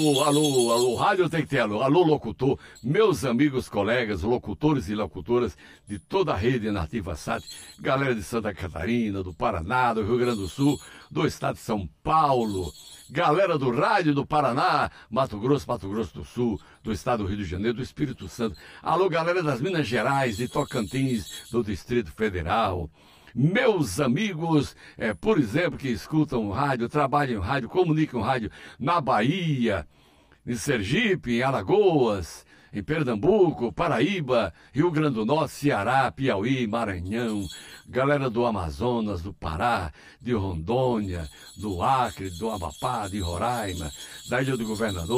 Alô, alô, alô, rádio tem que ter alô, alô, locutor, meus amigos, colegas, locutores e locutoras de toda a rede Nativa Sat, galera de Santa Catarina, do Paraná, do Rio Grande do Sul, do estado de São Paulo, galera do rádio do Paraná, Mato Grosso do Sul, do estado do Rio de Janeiro, do Espírito Santo, alô, galera das Minas Gerais, de Tocantins, do Distrito Federal, meus amigos, por exemplo, que escutam rádio, trabalham em rádio, comunicam rádio na Bahia, em Sergipe, em Alagoas, em Pernambuco, Paraíba, Rio Grande do Norte, Ceará, Piauí, Maranhão, galera do Amazonas, do Pará, de Rondônia, do Acre, do Amapá, de Roraima, da Ilha do Governador,